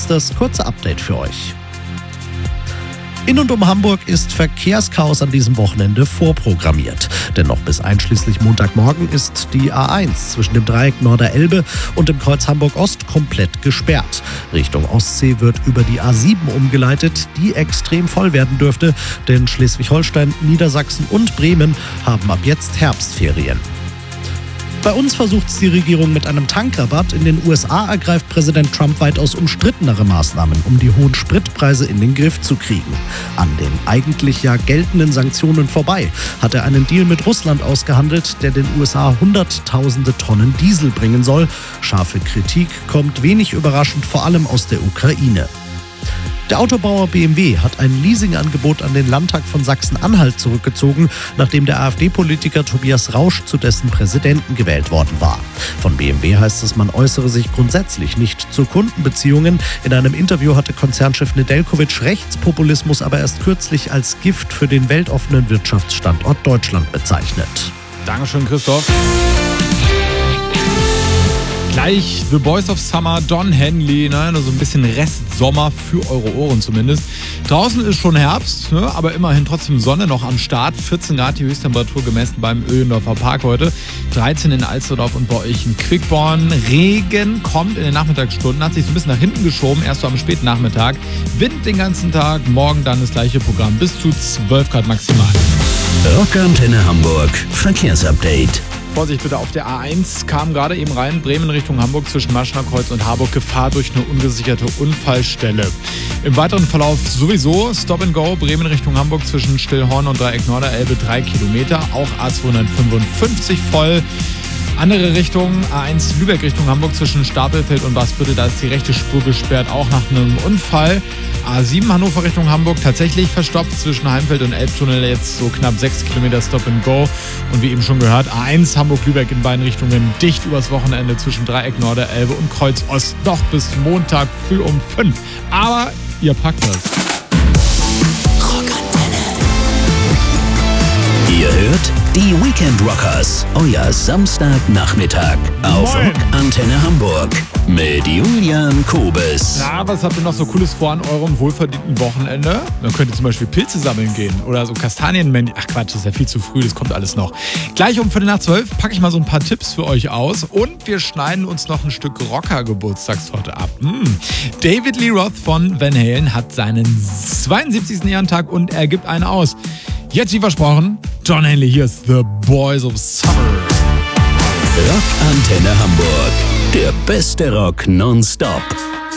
jetzt das kurze Update für euch. In und um Hamburg ist Verkehrschaos an diesem Wochenende vorprogrammiert. Denn noch bis einschließlich Montagmorgen ist die A1 zwischen dem Dreieck Norderelbe und dem Kreuz Hamburg-Ost komplett gesperrt. Richtung Ostsee wird über die A7 umgeleitet, die extrem voll werden dürfte, denn Schleswig-Holstein, Niedersachsen und Bremen haben ab jetzt Herbstferien. Bei uns versucht es die Regierung mit einem Tankrabatt. In den USA ergreift Präsident Trump weitaus umstrittenere Maßnahmen, um die hohen Spritpreise in den Griff zu kriegen. An den eigentlich ja geltenden Sanktionen vorbei hat er einen Deal mit Russland ausgehandelt, der den USA hunderttausende Tonnen Diesel bringen soll. Scharfe Kritik kommt wenig überraschend vor allem aus der Ukraine. Der Autobauer BMW hat ein Leasingangebot an den Landtag von Sachsen-Anhalt zurückgezogen, nachdem der AfD-Politiker Tobias Rausch zu dessen Präsidenten gewählt worden war. Von BMW heißt es, man äußere sich grundsätzlich nicht zu Kundenbeziehungen. In einem Interview hatte Konzernchef Nedeljkovic Rechtspopulismus aber erst kürzlich als Gift für den weltoffenen Wirtschaftsstandort Deutschland bezeichnet. Dankeschön, Christoph. Gleich The Boys of Summer, Don Henley, so ein bisschen Restsommer für eure Ohren zumindest. Draußen ist schon Herbst, aber immerhin trotzdem Sonne noch am Start. 14 Grad die Höchsttemperatur gemessen beim Öhlendorfer Park heute. 13 in Alsterdorf und bei euch in Quickborn. Regen kommt in den Nachmittagsstunden, hat sich so ein bisschen nach hinten geschoben, erst so am späten Nachmittag. Wind den ganzen Tag, morgen dann das gleiche Programm, bis zu 12 Grad maximal. Rockantenne Hamburg, Verkehrsupdate. Vorsicht bitte auf der A1, kam gerade eben rein, Bremen Richtung Hamburg zwischen Maschner Kreuz und Harburg, Gefahr durch eine ungesicherte Unfallstelle. Im weiteren Verlauf sowieso Stop and Go, Bremen Richtung Hamburg zwischen Stillhorn und Dreieck Norderelbe 3 Kilometer, auch A255 voll. Andere Richtung, A1 Lübeck Richtung Hamburg zwischen Stapelfeld und Wasbüttel, da ist die rechte Spur gesperrt, auch nach einem Unfall. A7 Hannover Richtung Hamburg tatsächlich verstopft zwischen Heimfeld und Elbtunnel, jetzt so knapp 6 Kilometer Stop and Go. Und wie eben schon gehört, A1 Hamburg-Lübeck in beiden Richtungen dicht übers Wochenende zwischen Dreieck Norderelbe und Kreuz Ost, noch bis Montag früh um 5. Aber ihr packt das. Ihr hört die Weekend Rockers, euer Samstagnachmittag auf Rockantenne Hamburg mit Julian Kobes. Na, was habt ihr noch so Cooles vor an eurem wohlverdienten Wochenende? Man könnte zum Beispiel Pilze sammeln gehen oder so Kastanienmännchen. Ach Quatsch, das ist ja viel zu früh, das kommt alles noch. Gleich um 11:45 packe ich mal so ein paar Tipps für euch aus und wir schneiden uns noch ein Stück Rocker-Geburtstagstorte ab. David Lee Roth von Van Halen hat seinen 72. Ehrentag und er gibt einen aus. Jetzt wie versprochen, Don Henley, hier ist The Boys of Summer. Rockantenne Hamburg, der beste Rock nonstop.